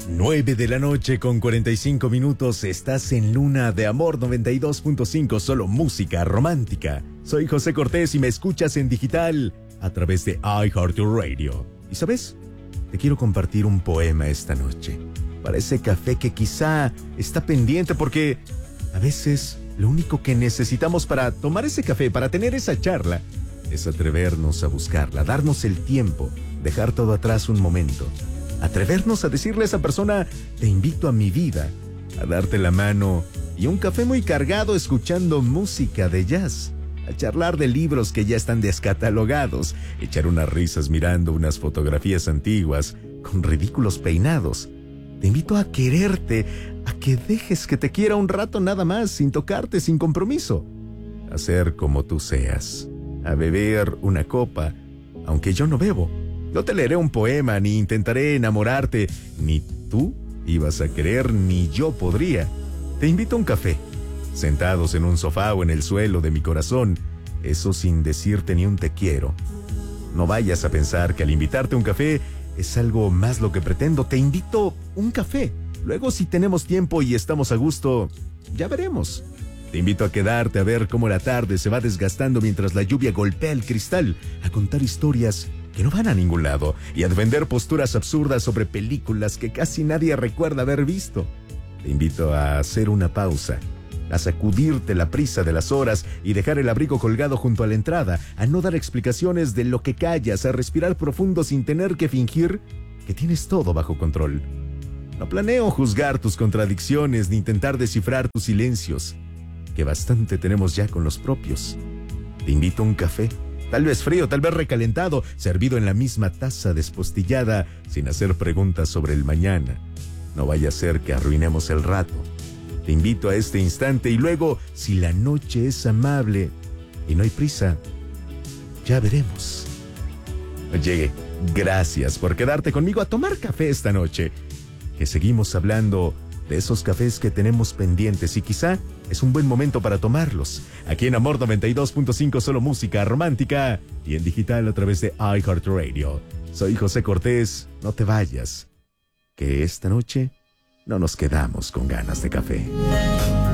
9 de la noche con 45 minutos, estás en Luna de Amor 92.5, solo música romántica. Soy José Cortés y me escuchas en digital a través de iHeartRadio. ¿Y sabes? Te quiero compartir un poema esta noche, para ese café que quizá está pendiente, porque a veces lo único que necesitamos para tomar ese café, para tener esa charla, es atrevernos a buscarla, darnos el tiempo, dejar todo atrás un momento. Atrevernos a decirle a esa persona, te invito a mi vida, a darte la mano y un café muy cargado escuchando música de jazz, a charlar de libros que ya están descatalogados, echar unas risas mirando unas fotografías antiguas con ridículos peinados. Te invito a quererte, a que dejes que te quiera un rato nada más, sin tocarte, sin compromiso. A ser como tú seas, a beber una copa, aunque yo no bebo. No te leeré un poema, ni intentaré enamorarte, ni tú ibas a querer, ni yo podría. Te invito a un café, sentados en un sofá o en el suelo de mi corazón, eso sin decirte ni un te quiero. No vayas a pensar que al invitarte a un café es algo más lo que pretendo. Te invito a un café. Luego, si tenemos tiempo y estamos a gusto, ya veremos. Te invito a quedarte a ver cómo la tarde se va desgastando mientras la lluvia golpea el cristal, a contar historias que no van a ningún lado y a defender posturas absurdas sobre películas que casi nadie recuerda haber visto. Te invito a hacer una pausa, a sacudirte la prisa de las horas y dejar el abrigo colgado junto a la entrada, a no dar explicaciones de lo que callas, a respirar profundo sin tener que fingir que tienes todo bajo control. No planeo juzgar tus contradicciones ni intentar descifrar tus silencios, que bastante tenemos ya con los propios. Te invito a un café, tal vez frío, tal vez recalentado, servido en la misma taza despostillada, sin hacer preguntas sobre el mañana. No vaya a ser que arruinemos el rato. Te invito a este instante y luego, si la noche es amable y no hay prisa, ya veremos. Oye, gracias por quedarte conmigo a tomar café esta noche, que seguimos hablando de esos cafés que tenemos pendientes y quizá es un buen momento para tomarlos. Aquí en Amor 92.5, solo música romántica y en digital a través de iHeartRadio. Soy José Cortés, no te vayas, que esta noche no nos quedamos con ganas de café.